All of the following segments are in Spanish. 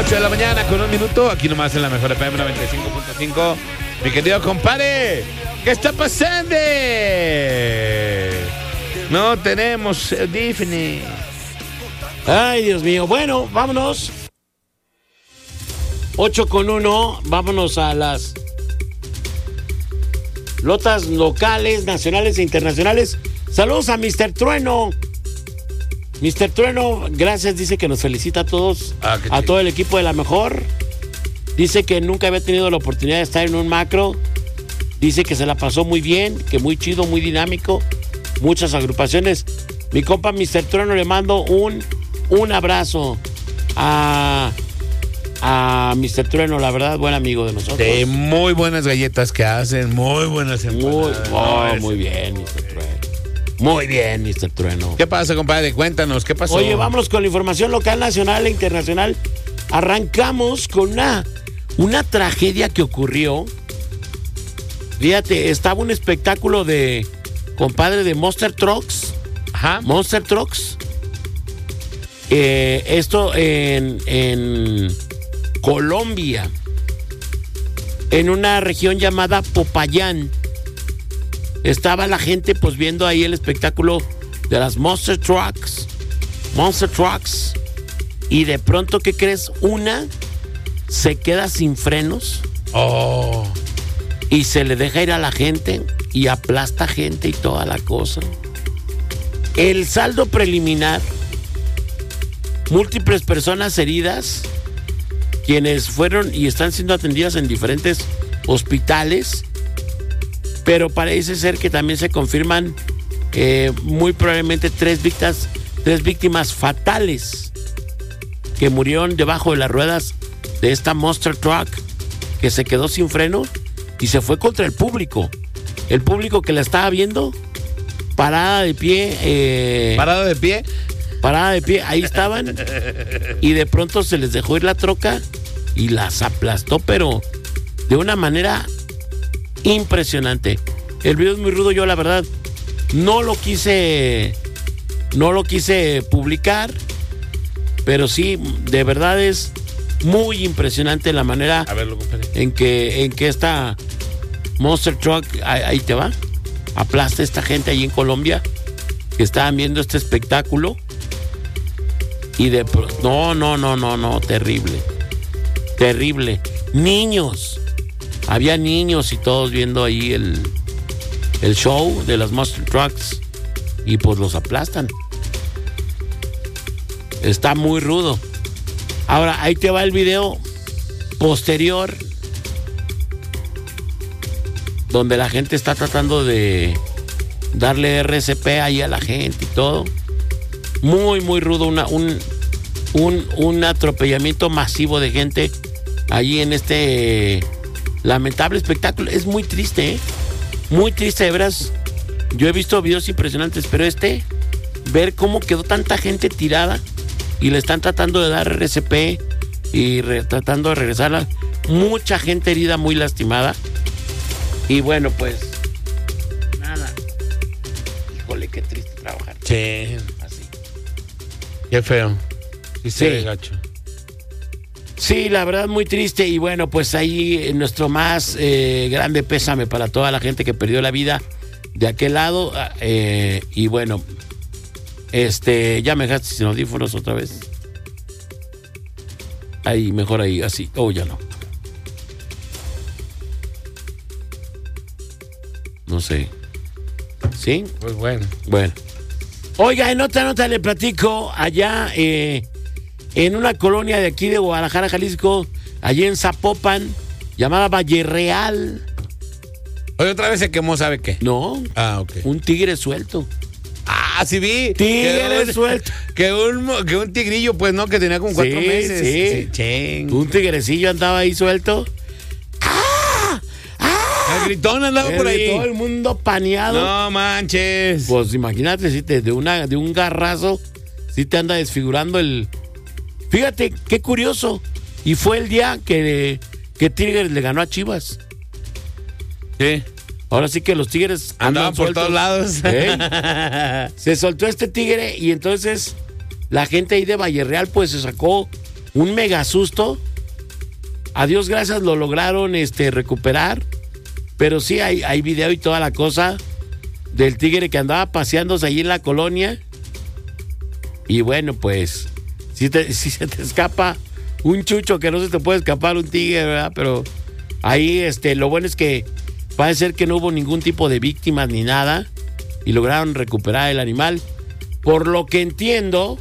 8 de la mañana con 1 minuto, aquí nomás en la mejor FM 95.5. Mi querido compadre, ¿qué está pasando? No tenemos Disney. Ay, Dios mío. Bueno, vámonos. 8:1, vámonos a las notas locales, nacionales e internacionales. Saludos a Mr. Trueno. Mr. Trueno, gracias, dice que nos felicita a todos, a todo el equipo de La Mejor. Dice que nunca había tenido la oportunidad de estar en un macro. Dice que se la pasó muy bien, que muy chido, muy dinámico. Muchas agrupaciones. Mi compa Mr. Trueno, le mando un abrazo a Mr. Trueno, la verdad, buen amigo de nosotros. De muy buenas galletas que hacen, muy buenas empanadas. Muy bien, Mr. Trueno. Muy bien, Mr. Trueno. ¿Qué pasa, compadre? Cuéntanos, ¿qué pasó? Oye, vámonos con la información local, nacional e internacional. Arrancamos con una tragedia que ocurrió. Fíjate, estaba un espectáculo de, compadre, de Monster Trucks. Ajá. Monster Trucks. Esto en Colombia, en una región llamada Popayán. Estaba la gente pues viendo ahí el espectáculo de las Monster Trucks. Y de pronto, ¿qué crees? Una se queda sin frenos. Oh. Y se le deja ir a la gente y aplasta gente y toda la cosa. El saldo preliminar: múltiples personas heridas, quienes fueron y están siendo atendidas en diferentes hospitales, pero parece ser que también se confirman muy probablemente tres víctimas fatales que murieron debajo de las ruedas de esta Monster Truck, que se quedó sin freno y se fue contra el público que la estaba viendo parada de pie. Parada de pie, ahí estaban, y de pronto se les dejó ir la troca y las aplastó, pero de una manera impresionante. El video es muy rudo, yo la verdad no lo quise publicar, pero sí, de verdad es muy impresionante la manera en que esta Monster Truck, ahí te va, aplasta a esta gente ahí en Colombia que estaban viendo este espectáculo. Y no, terrible. Niños, había niños y todos viendo ahí el show de las Monster Trucks y pues los aplastan. Está muy rudo. Ahora, ahí te va el video posterior, donde la gente está tratando de darle RCP ahí a la gente y todo. Muy, muy rudo, un atropellamiento masivo de gente allí en este lamentable espectáculo. Es muy triste, muy triste, de veras. Yo he visto videos impresionantes, pero ver cómo quedó tanta gente tirada y le están tratando de dar RCP y tratando de regresarla. Mucha gente herida, muy lastimada. Y bueno, pues nada. Híjole, qué triste trabajar. Sí. Así. Qué feo. Sí. Gacho. Sí, la verdad muy triste. Y bueno, pues ahí nuestro más grande pésame para toda la gente que perdió la vida de aquel lado. Y bueno, ya me dejaste sin audífonos otra vez. Ahí, mejor ahí, así. Oh, ya no. No sé. ¿Sí? Pues bueno. Oiga, en otra nota le platico, allá en una colonia de aquí de Guadalajara, Jalisco, allí en Zapopan, llamada Valle Real. Oye, otra vez se quemó, ¿sabe qué? No. Ah, ok. Un tigre suelto. Ah, sí vi. Tigre suelto. Que un tigrillo, pues, ¿no? Que tenía como 4 meses. Sí. Un tigrecillo andaba ahí suelto. El gritón andaba por ahí. Todo el mundo paneado. No manches. Pues imagínate, si de un garrazo, si te anda desfigurando el... Fíjate, qué curioso. Y fue el día que Tigres le ganó a Chivas. Sí. Ahora sí que los Tigres andaban por todos lados. Se soltó este tigre y entonces la gente ahí de Valle Real pues se sacó un mega susto. A Dios gracias lo lograron recuperar. Pero sí hay video y toda la cosa del tigre que andaba paseándose allí en la colonia. Y bueno, pues, si se te escapa un chucho, que no se te puede escapar un tigre, ¿verdad? Pero ahí lo bueno es que parece ser que no hubo ningún tipo de víctimas ni nada. Y lograron recuperar el animal. Por lo que entiendo,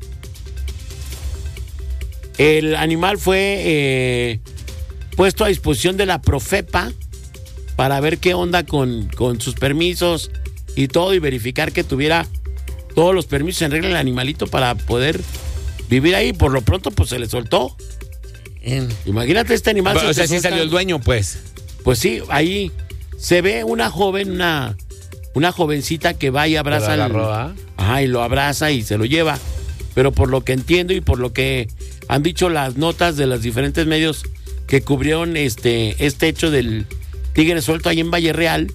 el animal fue puesto a disposición de la Profepa para ver qué onda con sus permisos y todo, y verificar que tuviera todos los permisos en regla el animalito para poder vivir ahí. Por lo pronto, pues se le soltó. Imagínate este animal. O sea, sí salió el dueño, pues. Pues sí, ahí se ve una joven, una jovencita que va y abraza y lo abraza y se lo lleva. Pero por lo que entiendo y por lo que han dicho las notas de los diferentes medios que cubrieron este hecho del tigre suelto ahí en Valle Real,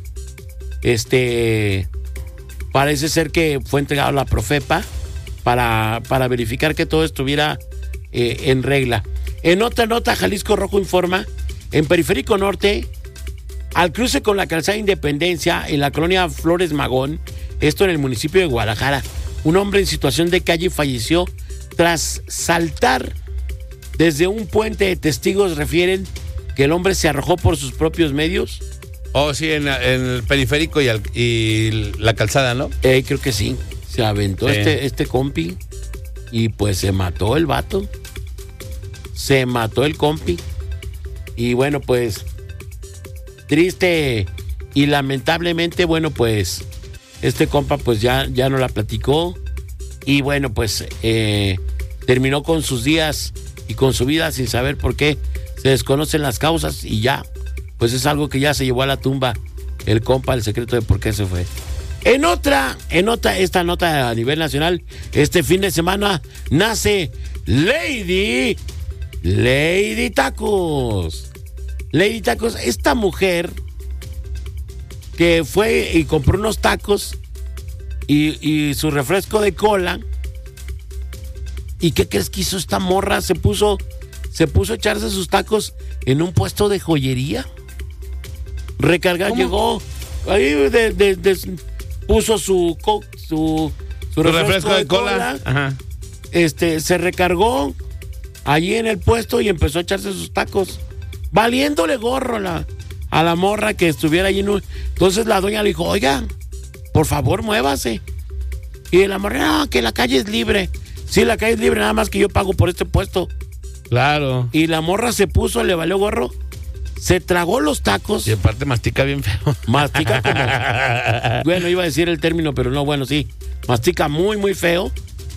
parece ser que fue entregado a la Profepa para verificar que todo estuviera en regla. En otra nota, Jalisco Rojo informa, en Periférico Norte, al cruce con la calzada Independencia, en la colonia Flores Magón, esto en el municipio de Guadalajara, un hombre en situación de calle falleció tras saltar desde un puente. Testigos refieren que el hombre se arrojó por sus propios medios. Oh, sí, en el periférico y la calzada, ¿no? Creo que sí. Se aventó este compi y pues se mató el vato. Se mató el compi. Y bueno, pues triste y lamentablemente, bueno, pues este compa pues ya no la platicó. Y bueno, pues terminó con sus días y con su vida sin saber por qué. Se desconocen las causas y ya, pues es algo que ya se llevó a la tumba el compa, el secreto de por qué se fue. Esta nota a nivel nacional, este fin de semana nace Lady Tacos. Lady Tacos, esta mujer que fue y compró unos tacos y su refresco de cola. ¿Y qué crees que hizo esta morra? Se puso a echarse sus tacos en un puesto de joyería. Recargar, llegó ahí, puso su refresco de cola. Ajá. Se recargó allí en el puesto y empezó a echarse sus tacos, valiéndole gorro a la morra que estuviera allí. Entonces la doña le dijo, oiga, por favor, muévase. Y la morra, no, que la calle es libre. Sí, la calle es libre, nada más que yo pago por este puesto. Claro. Y la morra se puso, le valió gorro, se tragó los tacos. Y aparte mastica bien feo. Mastica como... Bueno, iba a decir el término, pero no, bueno, sí. Mastica muy, muy feo.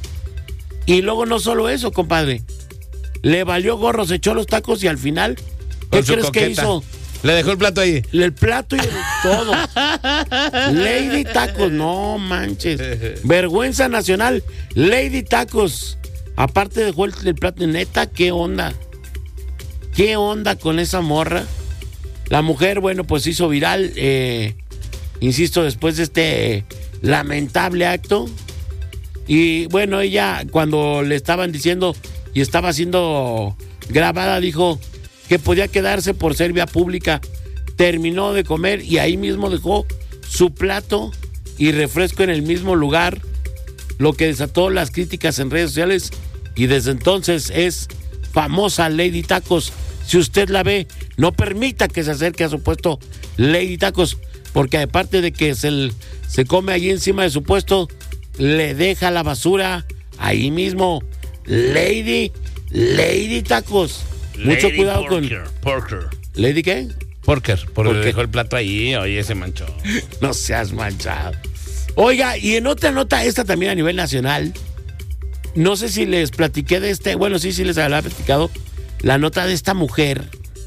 Y luego no solo eso, compadre. Le valió gorro, se echó los tacos y al final, ¿qué crees que hizo? Le dejó el plato ahí. El plato y todo. Lady Tacos, no manches. Vergüenza nacional. Lady Tacos. Aparte dejó el plato. Neta, ¿qué onda? ¿Qué onda con esa morra? La mujer, bueno, pues hizo viral. Insisto, después de este lamentable acto. Y bueno, ella, cuando le estaban diciendo y estaba siendo grabada, dijo que podía quedarse por ser vía pública. Terminó de comer y ahí mismo dejó su plato y refresco en el mismo lugar, lo que desató las críticas en redes sociales, y desde entonces es famosa Lady Tacos. Si usted la ve, no permita que se acerque a su puesto Lady Tacos, porque aparte de que se come allí encima de su puesto, le deja la basura ahí mismo. Lady Tacos. Mucho Lady cuidado Porker. ¿Lady qué? Porker, porque le dejó el plato ahí, oye, se manchó. No seas manchado. Oiga, y en otra nota, esta también a nivel nacional, no sé si les platiqué de bueno, sí les había platicado la nota de esta mujer.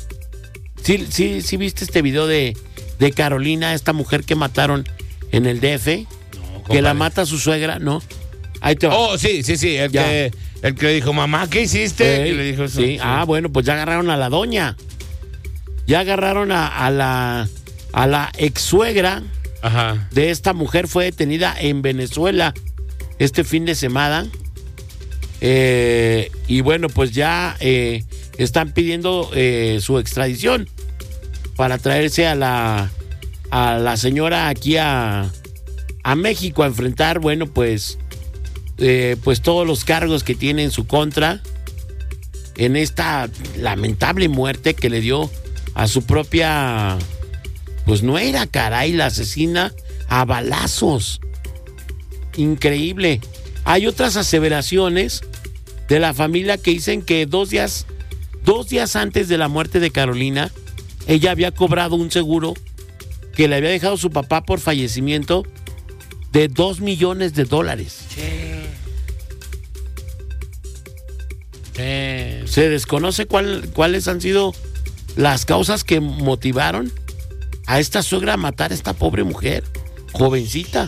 Sí viste este video de Carolina, esta mujer que mataron en el DF, No, que la mata su suegra, ¿no? Ahí te va. Oh, sí, el que le dijo, mamá, ¿qué hiciste? Y le dijo eso. Sí. Bueno, pues ya agarraron a la doña. Ya agarraron a la ex suegra. Ajá. De esta mujer. Fue detenida en Venezuela este fin de semana. Y bueno, pues ya están pidiendo su extradición para traerse a la señora aquí a México a enfrentar, bueno, pues todos los cargos que tiene en su contra en esta lamentable muerte que le dio a su propia, pues nuera, caray, la asesina a balazos. Increíble. Hay otras aseveraciones de la familia que dicen que 2 días antes de la muerte de Carolina, ella había cobrado un seguro que le había dejado su papá por fallecimiento de $2 millones. Se desconoce cuáles han sido las causas que motivaron a esta suegra a matar a esta pobre mujer, jovencita.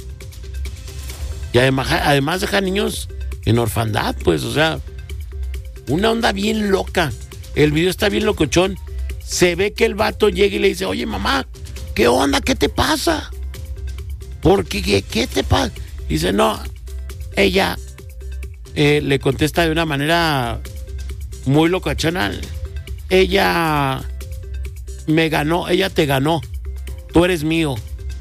Y además deja niños en orfandad, pues, o sea, una onda bien loca. El video está bien locochón. Se ve que el vato llega y le dice, oye, mamá, ¿qué onda? ¿Qué te pasa? ¿Por qué? ¿Qué te pasa? Dice, no, ella le contesta de una manera muy locochona. Ella me ganó, ella te ganó. Tú eres mío.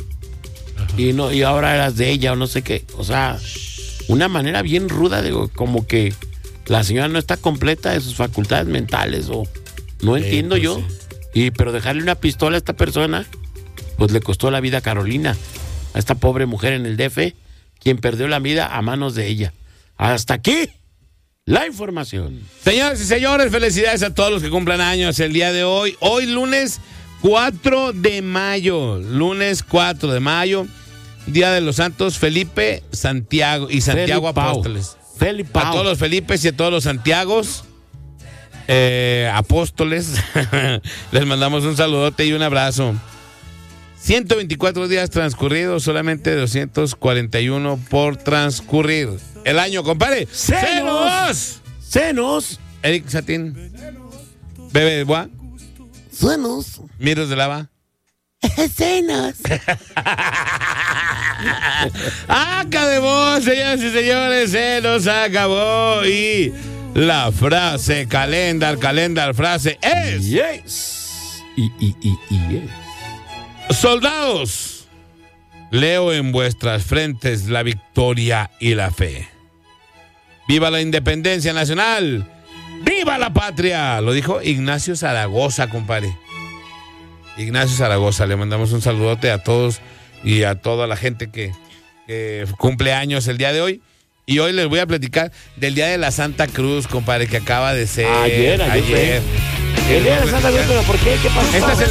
Y ahora eras de ella o no sé qué. O sea, una manera bien ruda de como que la señora no está completa de sus facultades mentales o no entiendo pues yo. Sí. Pero dejarle una pistola a esta persona, pues le costó la vida a Carolina, a esta pobre mujer en el DF, quien perdió la vida a manos de ella. Hasta aquí la información. Señoras y señores, felicidades a todos los que cumplan años el día de hoy. Hoy lunes 4 de mayo. Lunes 4 de mayo. Día de los Santos Felipe, Santiago y Santiago Apóstoles. A todos los Felipes y a todos los Santiagos apóstoles les mandamos un saludote y un abrazo. 124 días transcurridos, solamente 241 por transcurrir. El año, compadre. ¡Senos! Eric Satín. Bebe de Bois. ¡Senos! Miros de Lava. ¡Senos! Acabó, señoras y señores, se nos acabó. Y la frase calendar frase es: yes. Soldados, leo en vuestras frentes la victoria y la fe. ¡Viva la independencia nacional! ¡Viva la patria! Lo dijo Ignacio Zaragoza, compadre. Ignacio Zaragoza, le mandamos un saludote a todos y a toda la gente que cumple años el día de hoy. Y hoy les voy a platicar del Día de la Santa Cruz, compadre, que acaba de ser ayer. El Día de la Santa Cruz, ¿pero por qué? ¿Qué pasó? Esta